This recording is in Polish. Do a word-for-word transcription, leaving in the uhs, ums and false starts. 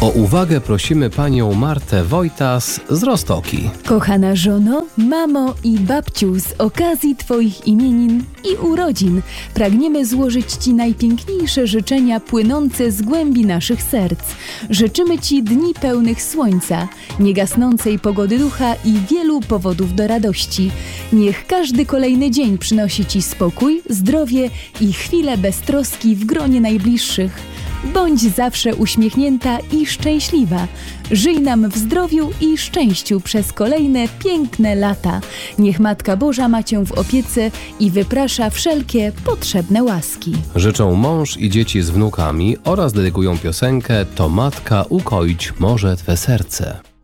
O uwagę prosimy panią Martę Wojtas z Roztoki. Kochana żono, mamo i babciu, z okazji Twoich imienin i urodzin pragniemy złożyć Ci najpiękniejsze życzenia płynące z głębi naszych serc. Życzymy Ci dni pełnych słońca, niegasnącej pogody ducha i wielu powodów do radości. Niech każdy kolejny dzień przynosi Ci spokój, zdrowie i chwile beztroski w gronie najbliższych. Bądź zawsze uśmiechnięta i szczęśliwa. Żyj nam w zdrowiu i szczęściu przez kolejne piękne lata. Niech Matka Boża ma Cię w opiece i wyprasza wszelkie potrzebne łaski. Życzą mąż i dzieci z wnukami oraz dedykują piosenkę To Matka ukoić może Twe serce.